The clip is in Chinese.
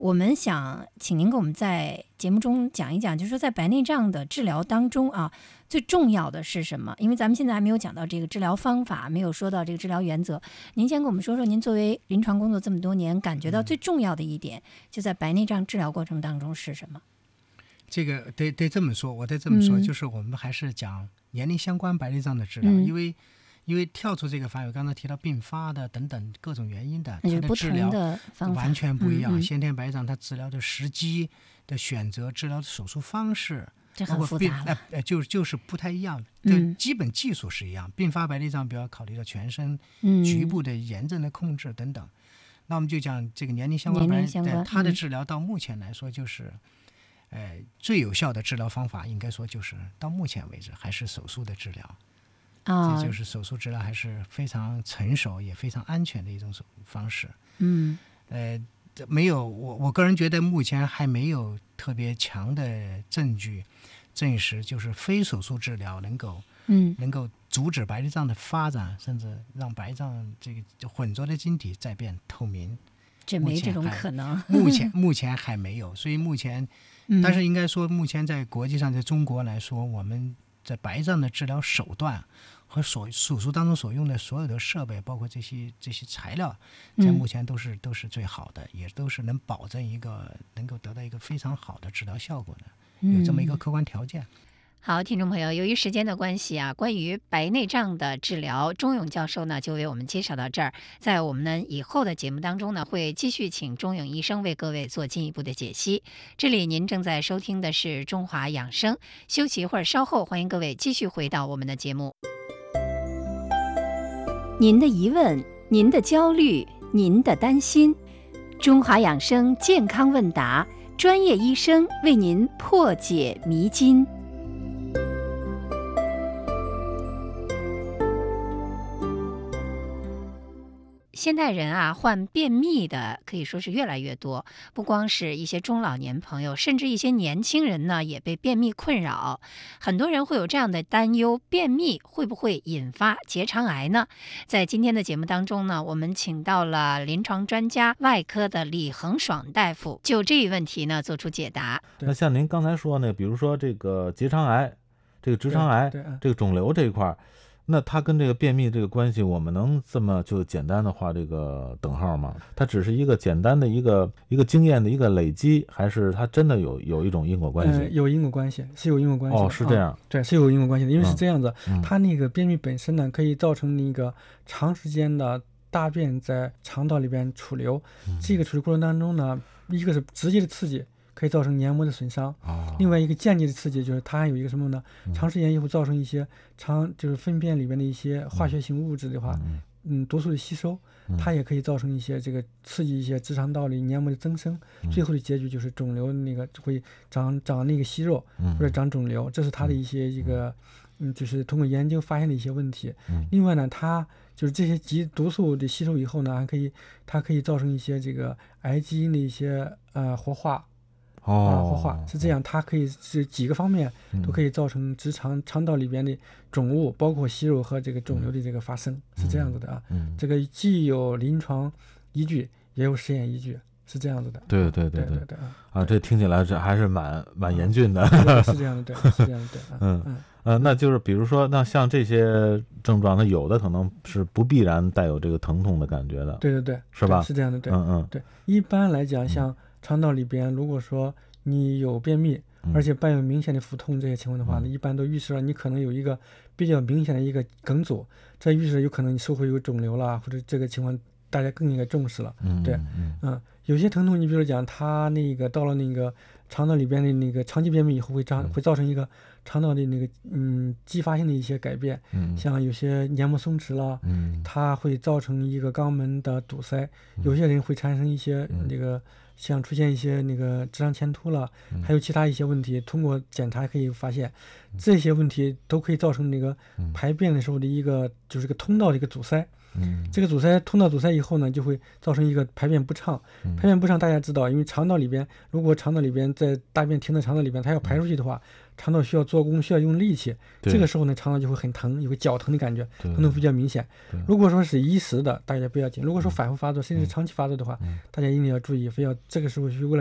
我们想请您给我们在节目中讲一讲，就是说在白内障的治疗当中啊，最重要的是什么？因为咱们现在还没有讲到这个治疗方法，没有说到这个治疗原则。您先跟我们说说，您作为临床工作这么多年，感觉到最重要的一点，就在白内障治疗过程当中是什么？ 这个得这么说，我得这么说，就是我们还是讲年龄相关白内障的治疗，因为跳出这个范围，刚才提到并发的等等各种原因的，它的治疗完全不一样。先天白内障它治疗的时机的选择、治疗的手术方式， 这很复杂了， 就是不太一样。基本技术是一样。并发白内障比较考虑到全身局部的炎症的控制等等。那我们就讲这个年龄相关白内障，它的治疗到目前来说就是最有效的治疗方法，应该说就是到目前为止还是手术的治疗。这就是手术治疗还是非常成熟也非常安全的一种方式。没有，我个人觉得目前还没有特别强的证据证实，就是非手术治疗能够阻止白内障的发展，甚至让白内障这个混浊的晶体再变透明。 这没这种可能。 目前还没有，所以目前，但是应该说，目前在国际上，在中国来说，我们在白内障的治疗手段和手术当中所用的所有的设备，包括这些材料，在目前都是最好的，也都是能保证能够得到一个非常好的治疗效果的，有这么一个客观条件。 好，听众朋友，由于时间的关系啊，关于白内障的治疗，钟勇教授呢就为我们介绍到这儿。在我们以后的节目当中呢，会继续请钟勇医生为各位做进一步的解析。这里您正在收听的是中华养生，休息一会儿，稍后欢迎各位继续回到我们的节目。您的疑问，您的焦虑，您的担心，中华养生健康问答，专业医生为您破解迷津。现代人啊，患便秘的可以说是越来越多，不光是一些中老年朋友，甚至一些年轻人呢也被便秘困扰。很多人会有这样的担忧，便秘会不会引发结肠癌呢？在今天的节目当中呢，我们请到了临床专家外科的李恒爽大夫，就这一问题呢做出解答。 那像您刚才说呢，比如说这个结肠癌、这个直肠癌、这个肿瘤这一块，那它跟这个便秘这个关系，我们能这么就简单的画这个等号吗？它只是一个简单的一个经验的一个累积，还是它真的有一种因果关系？ 有因果关系，是有因果关系的。 是这样。 对，是有因果关系的，因为是这样子，它那个便秘本身呢，可以造成那个长时间的大便在肠道里边储留，这个储留过程当中呢，一个是直接的刺激，可以造成黏膜的损伤。另外一个间接的刺激就是它还有一个什么呢？长时间以后造成一些就是粪便里面的一些化学性物质的话，毒素的吸收，它也可以造成一些这个刺激一些直肠道里黏膜的增生，最后的结局就是肿瘤那个会长那个息肉或者长肿瘤，这是它的一些就是通过研究发现的一些问题。另外呢，它就是这些毒素的吸收以后呢，它可以造成一些这个癌基因的一些活化。活化是这样，它可以是几个方面都可以造成肠道里边的肿物，包括息肉和这个肿瘤的这个发生，是这样子的啊。这个既有临床依据，也有实验依据，是这样子的。 对啊，这听起来这还是蛮严峻的。 是这样的，对，是这样的，对。 那就是比如说，那像这些症状，它有的可能是不必然带有这个疼痛的感觉的。 对， 是吧？ 是这样的，对，对。一般来讲，像肠道里边，如果说你有便秘，而且伴有明显的腹痛这些情况的话呢，一般都预示了你可能有一个比较明显的一个梗阻，这预示有可能你是会有肿瘤啦，或者这个情况大家更应该重视了。对，有些疼痛，你比如讲它那个到了那个肠道里边的那个长期便秘以后会造成一个肠道的那个继发性的一些改变，像有些黏膜松弛啦，它会造成一个肛门的堵塞，有些人会产生一些那个像出现一些那个直肠前凸了，还有其他一些问题，通过检查可以发现，这些问题都可以造成那个排便的时候的一个就是个通道的一个阻塞。 这个通道阻塞以后呢，就会造成一个排便不畅。排便不畅大家知道，因为肠道里边，如果肠道里边在大便停在肠道里边，它要排出去的话，肠道需要做工，需要用力气，这个时候呢，肠道就会很疼，有个绞疼的感觉，可能比较明显。如果说是一时的，大家不要紧；如果说反复发作，甚至长期发作的话，大家一定要注意，非要这个时候为了